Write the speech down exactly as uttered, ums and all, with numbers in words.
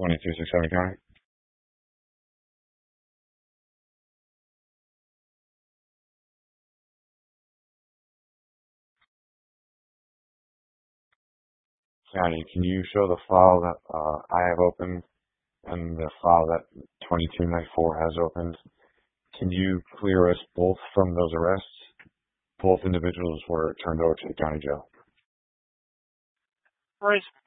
twenty-two six seven County. County, can you show the file that uh, I have opened and the file that twenty-two ninety-four has opened? Can you clear us both from those arrests? Both individuals were turned over to the county jail. Royce,